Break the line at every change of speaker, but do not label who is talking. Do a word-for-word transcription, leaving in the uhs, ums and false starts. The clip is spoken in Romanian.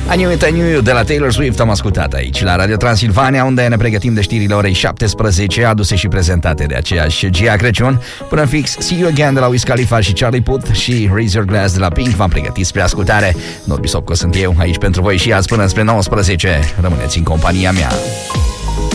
I Knew It, I Knew You de la Taylor Swift am ascultat aici la Radio Transilvania, unde ne pregătim de știrile orei șaptesprezece, aduse și prezentate de aceeași Gia Crăciun. Până fix, See You Again de la Wiz Khalifa și Charlie Puth și Raise Your Glass de la Pink v-am pregătit spre ascultare. Norbi Sopco sunt eu aici pentru voi și azi până spre nouăsprezece. Rămâneți în compania mea.